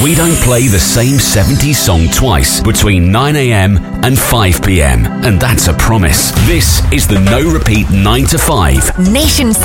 We don't play the same 70s song twice between 9 a.m. and 5 p.m. And that's a promise. This is the No Repeat 9 to 5. Nation